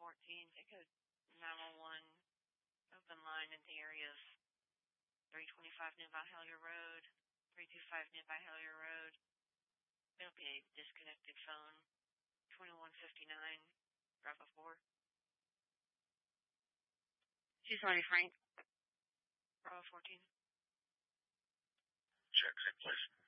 It goes 911, open line in the area of 325 nearby Hellier Road, 325 nearby Hellier Road. It'll be a disconnected phone, 2159, Bravo 4. She's Lenny Frank, Bravo 14. Check, same place.